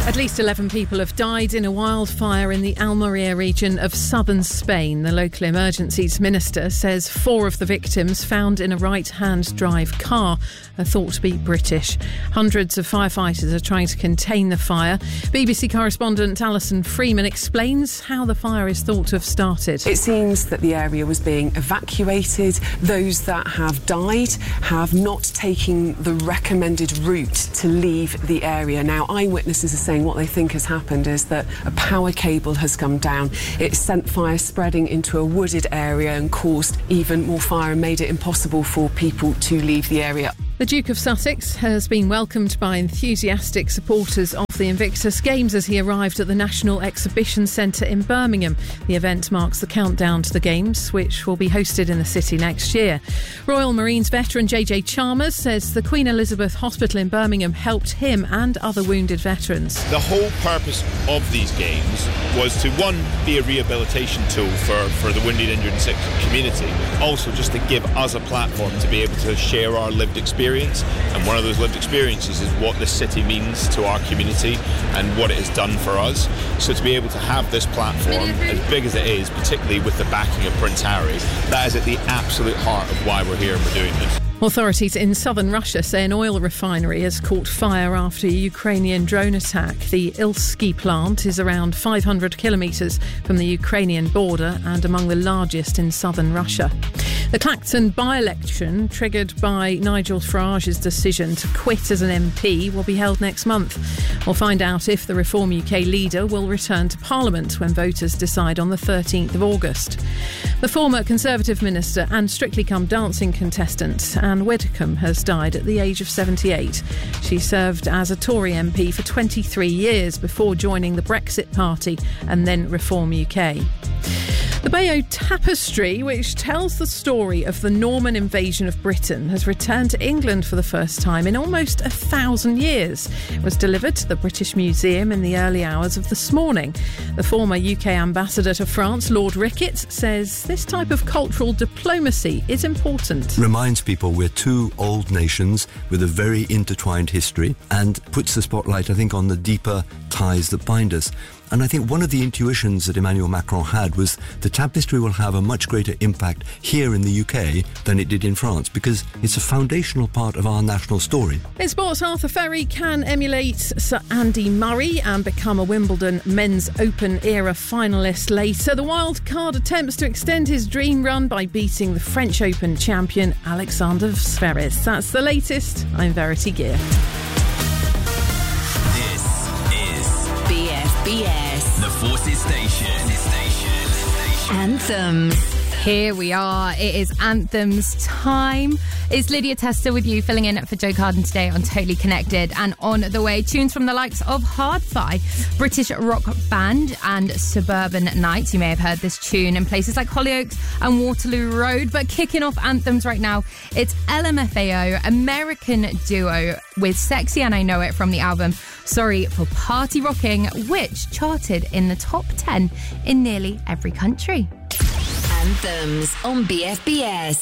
At least 11 people have died in a wildfire in the Almeria region of southern Spain. The local emergencies minister says 4 of the victims found in a right-hand drive car are thought to be British. Hundreds of firefighters are trying to contain the fire. BBC correspondent Alison Freeman explains how the fire is thought to have started. It seems that the area was being evacuated. Those that have died have not taken the recommended route to leave the area. Now, eyewitnesses are saying what they think has happened is that a power cable has come down. It sent fire spreading into a wooded area and caused even more fire and made it impossible for people to leave the area. The Duke of Sussex has been welcomed by enthusiastic supporters of the Invictus Games as he arrived at the National Exhibition Centre in Birmingham. The event marks the countdown to the Games, which will be hosted in the city next year. Royal Marines veteran JJ Chalmers says the Queen Elizabeth Hospital in Birmingham helped him and other wounded veterans. The whole purpose of these Games was to, one, be a rehabilitation tool for the wounded, injured and sick community, also just to give us a platform to be able to share our lived experience. And one of those lived experiences is what this city means to our community and what it has done for us. So to be able to have this platform, as big as it is, particularly with the backing of Prince Harry, that is at the absolute heart of why we're here and we're doing this. Authorities in southern Russia say an oil refinery has caught fire after a Ukrainian drone attack. The Ilsky plant is around 500 kilometres from the Ukrainian border and among the largest in southern Russia. The Clacton by-election, triggered by Nigel Farage's decision to quit as an MP, will be held next month. We'll find out if the Reform UK leader will return to Parliament when voters decide on the 13th of August. The former Conservative minister and Strictly Come Dancing contestant Anne Widdecombe has died at the age of 78. She served as a Tory MP for 23 years before joining the Brexit Party and then Reform UK. The Bayeux Tapestry, which tells the story of the Norman invasion of Britain, has returned to England for the first time in almost 1,000 years. It was delivered to the British Museum in the early hours of this morning. The former UK ambassador to France, Lord Ricketts, says this type of cultural diplomacy is important. Reminds people we're two old nations with a very intertwined history and puts the spotlight, I think, on the deeper ties that bind us. And I think one of the intuitions that Emmanuel Macron had was the tapestry will have a much greater impact here in the UK than it did in France because it's a foundational part of our national story. In sports, Arthur Ferry can emulate Sir Andy Murray and become a Wimbledon Men's Open era finalist later. The wild card attempts to extend his dream run by beating the French Open champion Alexander Zverev. That's the latest. I'm Verity Gear. BFBS, the Forces Station. Anthems. Here we are. It is Anthems time. It's Lydia Tester with you, filling in for Joe Carden today on Totally Connected. And on the way, tunes from the likes of Hardfi, British rock band, and Suburban Nights. You may have heard this tune in places like Hollyoaks and Waterloo Road. But kicking off Anthems right now, it's LMFAO, American duo with Sexy and I Know It from the album Sorry for Party Rocking, which charted in the top 10 in nearly every country. Anthems on BFBS.